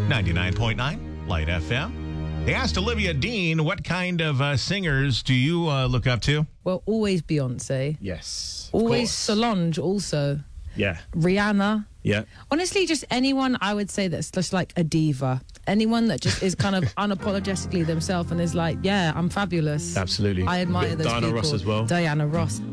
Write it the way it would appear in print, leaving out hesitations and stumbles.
99.9 Light FM. They asked Olivia Dean, what kind of singers do you look up to? Well, always Beyonce. Yes. Always Solange also. Yeah. Rihanna. Yeah. Honestly, just anyone I would say that's just like a diva. Anyone that just is kind of unapologetically themselves and is like, yeah, I'm fabulous. Absolutely. I admire those Diana people. Ross as well. Diana Ross.